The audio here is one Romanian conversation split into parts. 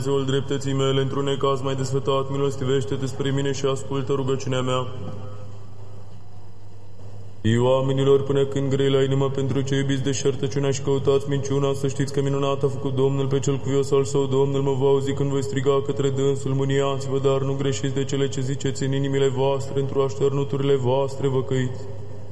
Dumnezeul dreptății mele, într-un necaz mai desfătat, milostivește-te spre mine și ascultă rugăciunea mea. Fii oamenilor, până când grei la inimă pentru cei iubiți deșertăciunea și căutați minciuna, să știți că minunat a făcut Domnul pe cel cuvios al său. Domnul mă va auzi când voi striga către dânsul. Mâniați-vă, dar nu greșiți de cele ce ziceți în inimile voastre, într-o așternuturile voastre vă căiți.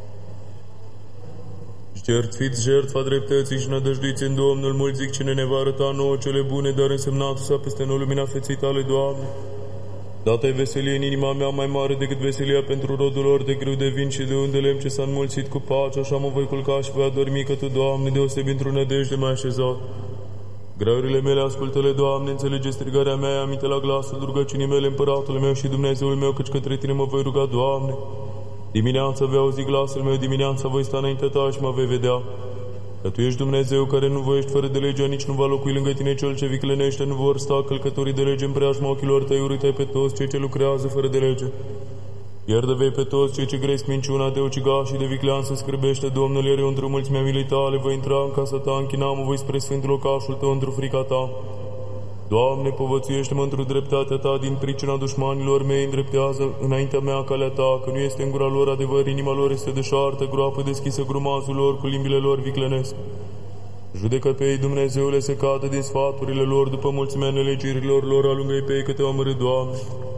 Jertfiți jertfa dreptății și nădăjduiți în Domnul. Mulți zic, cine ne va arăta nouă cele bune, dar însemnatul-s peste noi lumina feței tale, Doamne. Dată-i veselie în inima mea mai mare decât veselia pentru rodul lor de grâu de vin și de unde lemn ce s-a înmulțit cu pace, așa mă voi culca și voi adormi, că Tu, Doamne, deosebi într-o nădejde m-ai așezat. Grăurile mele ascultă-le, Doamne, înțelege strigarea mea, aminte la glasul rugăciunii mele, Împăratul meu și Dumnezeul meu, căci către Tine mă voi ruga, Doamne. Dimineața vei auzi glasul meu, dimineața voi sta înaintea Ta și mă vei vedea. Că Tu ești Dumnezeu care nu voiești fără de legea, nici nu va locui lângă Tine cel ce viclenește, nu vor sta călcătorii de lege în preajma ochilor Tăi, urât-ai pe toți cei ce lucrează fără de lege. Pierde vei pe toți cei ce gresc minciuna, de ucigaș și de viclean se scârbește, Domnul, iar eu într-o mulțimea milei Tale voi intra în casa Ta, închina-mă voi spre sfântul locașul Tău într-o frica Ta. Doamne, povățuiește-mă într-o dreptatea Ta, din pricina dușmanilor mei, îndreptează înaintea mea calea Ta, că nu este în gura lor adevăr, inima lor este deșartă, groapă deschisă grumazul lor, cu limbile lor viclenesc. Judecă pe ei, Dumnezeule, să cadă din sfaturile lor, după mulțimea nelegirilor lor, alungă-i pe ei că Te-au amărât, Doamne.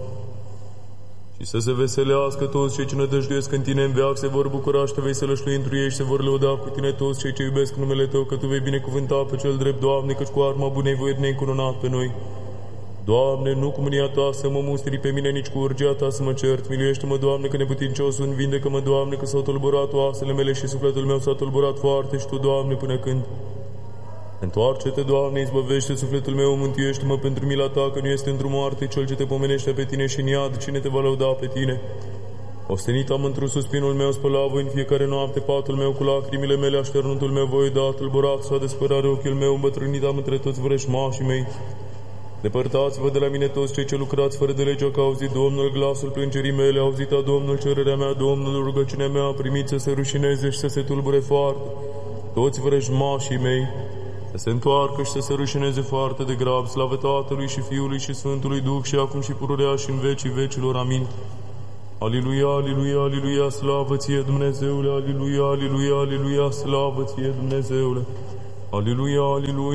Și să se veselească toți cei ce nădăjduiesc în Tine, în veac se vor bucura și Te vei sălășlui întru ei și se vor lăuda cu Tine toți cei ce iubesc numele Tău, că Tu vei binecuvânta pe cel drept, Doamne, căci cu arma bunei voi ne-ai pe noi. Doamne, nu cu mânia Ta să mă mustri pe mine, nici cu urgia Ta să mă cert. Miluiește-mă, Doamne, că neputincios sunt, vindecă-mă, Doamne, că s-au tulburat oasele mele și sufletul meu s-a tulburat foarte și Tu, Doamne, până când? Întoarce-te, Doamne, izbăvește sufletul meu, mântuiește-mă pentru mila Ta, că nu este într-o moarte cel ce Te pomenește pe Tine și în iad, cine Te va lăuda pe Tine. Ostenit am într-un suspinul meu, spăla voi în fiecare noapte patul meu cu lacrimile mele, așternutul meu voi da, tulburat s-a desfărare ochiul meu, îmbătrânit am între toți vrăjmașii mei. Depărtați-vă de la mine toți cei ce lucrați fără de legea, că a auzit Domnul glasul plângerii mele, a auzit Domnul cererea mea, Domnul rugăciunea mea, a primit să se rușineze și să se tulbure foarte. Toți vrăjmașii mei să se întoarcă și să se rușineze foarte de grav, slavă Tatălui și Fiului și Sfântului Duh și acum și pururea și în vecii vecilor. Amin. Aliluia, aliluia, aliluia, slavă Ție, Dumnezeule, aliluia, aliluia, aliluia, slavă Ție, Dumnezeule. Aliluia, aliluia.